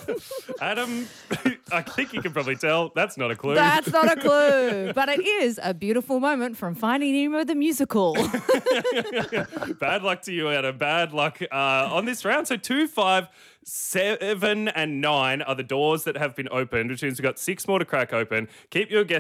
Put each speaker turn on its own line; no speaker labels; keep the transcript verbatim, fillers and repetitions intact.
Adam, I think you can probably tell that's not a clue.
That's not a clue, but it is a beautiful moment from Finding Nemo the musical.
Bad luck to you, Adam. Bad luck uh, on this round. So two, five, seven, and nine are the doors that have been opened, which means we've got six more to crack open. Keep your guess